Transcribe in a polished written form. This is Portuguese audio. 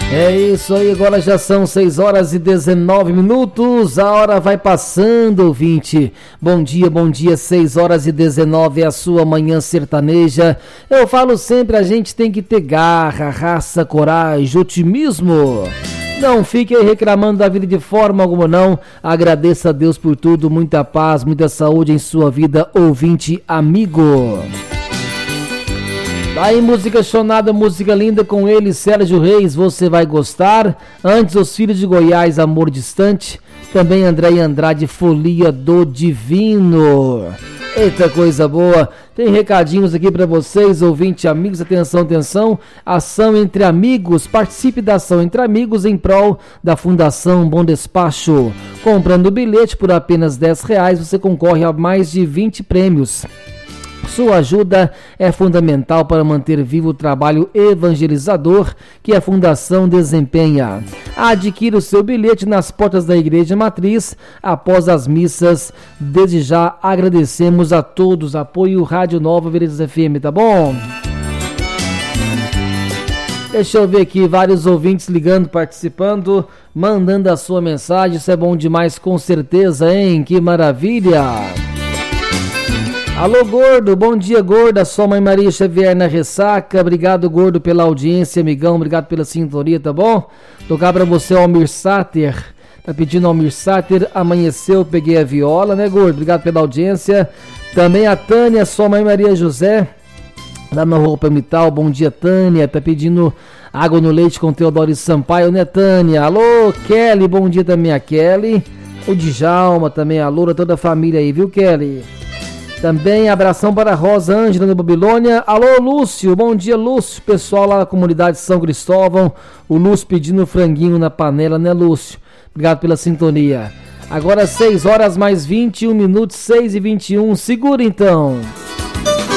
É isso aí, agora já são 6 horas e 19 minutos, a hora vai passando, ouvinte. Bom dia, 6 horas e 19, é a sua manhã sertaneja. Eu falo sempre, a gente tem que ter garra, raça, coragem, otimismo. Não fique aí reclamando da vida de forma alguma não, agradeça a Deus por tudo, muita paz, muita saúde em sua vida, ouvinte amigo. Aí, música chonada, música linda com ele, Sérgio Reis, você vai gostar. Antes, Os Filhos de Goiás, Amor Distante. Também André Andrade, Folia do Divino. Eita, coisa boa. Tem recadinhos aqui para vocês, ouvinte, amigos. Atenção, atenção. Ação entre amigos. Participe da ação entre amigos em prol da Fundação Bom Despacho. Comprando o bilhete por apenas R$10, você concorre a mais de 20 prêmios. Sua ajuda é fundamental para manter vivo o trabalho evangelizador que a Fundação desempenha. Adquira o seu bilhete nas portas da Igreja Matriz após as missas. Desde já agradecemos a todos. Apoio Rádio Nova Veredas FM, tá bom? Deixa eu ver aqui, vários ouvintes ligando, participando, mandando a sua mensagem. Isso é bom demais, com certeza, hein? Que maravilha! Alô, Gordo, bom dia, Gorda, sua mãe Maria Xavier na ressaca, obrigado, Gordo, pela audiência, amigão, obrigado pela sintonia, tá bom? Tocar pra você o Almir Sáter, tá pedindo Almir Sáter, amanheceu, peguei a viola, né, Gordo, obrigado pela audiência. Também a Tânia, sua mãe Maria José, lá na Rua Palmital, bom dia, Tânia, tá pedindo água no leite com Teodoro Sampaio, né, Tânia? Alô, Kelly, bom dia também a Kelly, o Djalma também, a Loura, toda a família aí, viu, Kelly? Também abração para a Rosa Ângela da Babilônia. Alô, Lúcio, bom dia, Lúcio. Pessoal lá na comunidade São Cristóvão. O Lúcio pedindo franguinho na panela, né, Lúcio? Obrigado pela sintonia. Agora 6 horas mais 21 minutos, 6h21. Segura então.